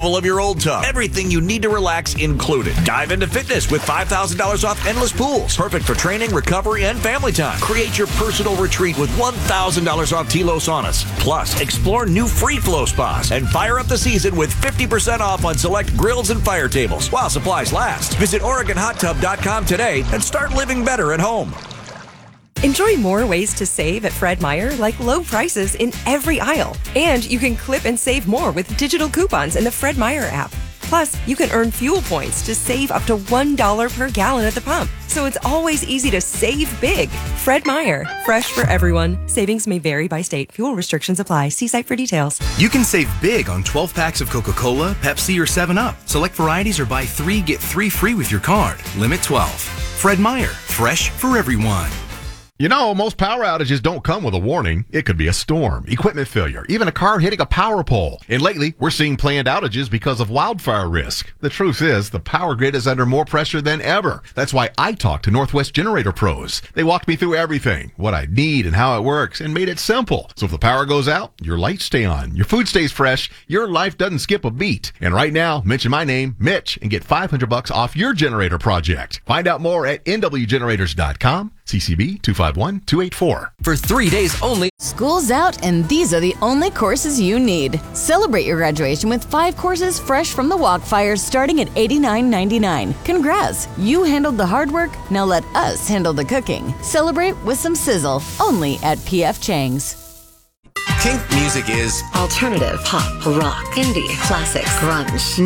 example of your old tub. Everything you need to relax included. Dive into fitness with $5,000 off endless pools. Perfect for training, recovery, and family time. Create your personal retreat with $1,000 off Tilo saunas. Plus, explore new free flow spas and fire up the season with 50% off on select grills and fire tables while supplies last. Visit OregonHotTub.com today and start living better at home. Enjoy more ways to save at Fred Meyer, like low prices in every aisle. And you can clip and save more with digital coupons in the Fred Meyer app. Plus, you can earn fuel points to save up to $1 per gallon at the pump. So it's always easy to save big. Fred Meyer, fresh for everyone. Savings may vary by state. Fuel restrictions apply. See site for details. You can save big on 12 packs of Coca-Cola, Pepsi, or 7-Up. Select varieties or buy 3, get 3 free with your card. Limit 12. Fred Meyer, fresh for everyone. You know, most power outages don't come with a warning. It could be a storm, equipment failure, even a car hitting a power pole. And lately, we're seeing planned outages because of wildfire risk. The truth is, the power grid is under more pressure than ever. That's why I talked to Northwest Generator Pros. They walked me through everything, what I need and how it works, and made it simple. So if the power goes out, your lights stay on, your food stays fresh, your life doesn't skip a beat. And right now, mention my name, Mitch, and get $500 off your generator project. Find out more at nwgenerators.com. CCB 251284. For 3 days only. School's out, and these are the only courses you need. Celebrate your graduation with 5 courses fresh from the Walkfires starting at $89.99. Congrats! You handled the hard work, now let us handle the cooking. Celebrate with some sizzle, only at P.F. Chang's. Kink music is alternative, pop, rock, indie, classics, grunge,